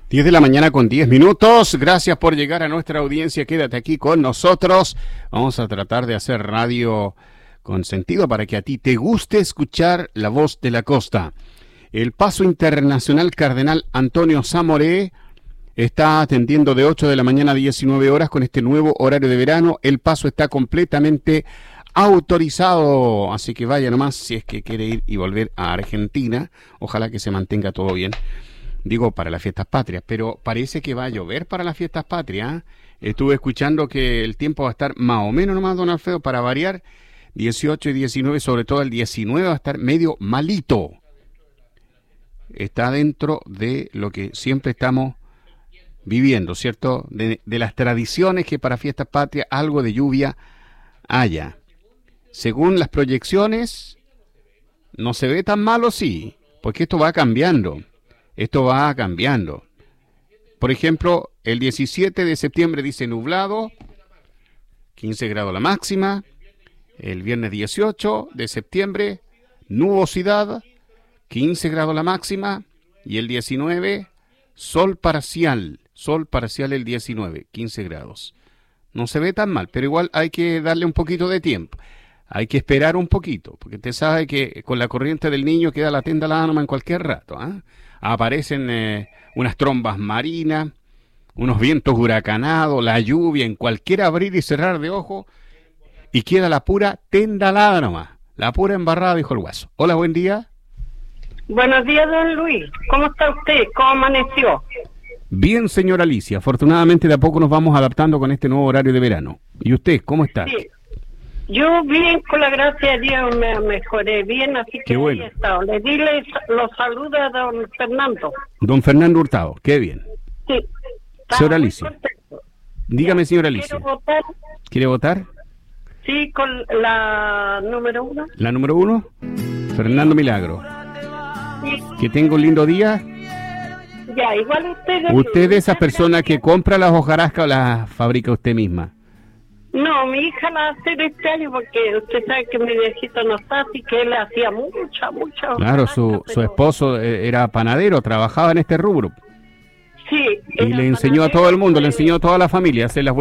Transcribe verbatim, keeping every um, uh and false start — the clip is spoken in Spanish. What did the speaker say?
diez de la mañana con diez minutos. Gracias por llegar a nuestra audiencia. Quédate aquí con nosotros. Vamos a tratar de hacer radio con sentido para que a ti te guste escuchar la voz de la costa. El Paso Internacional Cardenal Antonio Zamoré está atendiendo de ocho de la mañana a diecinueve horas con este nuevo horario de verano. El paso está completamente autorizado, así que vaya nomás si es que quiere ir y volver a Argentina. Ojalá que se mantenga todo bien. Digo, para las fiestas patrias, pero parece que va a llover para las fiestas patrias. Estuve escuchando que el tiempo va a estar más o menos nomás, don Alfredo, para variar. dieciocho y diecinueve, sobre todo el diecinueve va a estar medio malito. Está dentro de lo que siempre estamos viviendo, ¿cierto? De, de las tradiciones que para fiestas patrias algo de lluvia haya. Según las proyecciones, no se ve tan malo, sí, porque esto va cambiando. Esto va cambiando. Por ejemplo, el diecisiete de septiembre dice nublado, quince grados la máxima. El viernes dieciocho de septiembre, nubosidad, quince grados la máxima. Y el diecinueve, sol parcial. Sol parcial el diecinueve, quince grados. No se ve tan mal, pero igual hay que darle un poquito de tiempo. Hay que esperar un poquito, porque usted sabe que con la corriente del Niño queda la tenda la ánima en cualquier rato, ¿eh? Aparecen eh, unas trombas marinas, unos vientos huracanados, la lluvia en cualquier abrir y cerrar de ojo, y queda la pura tendalada nomás, la pura embarrada, dijo el Guaso. Hola, buen día. Buenos días, don Luis. ¿Cómo está usted? ¿Cómo amaneció? Bien, señora Alicia. Afortunadamente de a poco nos vamos adaptando con este nuevo horario de verano. ¿Y usted, cómo está? Sí. Yo bien, con la gracia de Dios, me mejoré bien, así que qué bueno. Ahí he estado. Le di los saludos a don Fernando. Don Fernando Hurtado, qué bien. Sí. Señora Alicia, dígame, señora Alicia. ¿Quiero votar? ¿Quiere votar? Sí, con la número uno. ¿La número uno? Fernando Milagro. Sí. Que tenga un lindo día. Ya, igual usted... ¿Usted es esa persona que compra las hojarascas o las fabrica usted misma? No, mi hija la hace este año porque usted sabe que mi viejito no está, así que él hacía mucha, mucha... Claro, su, pero... su esposo era panadero, trabajaba en este rubro. Sí. Y le enseñó a todo el mundo, le enseñó a toda la familia a hacer las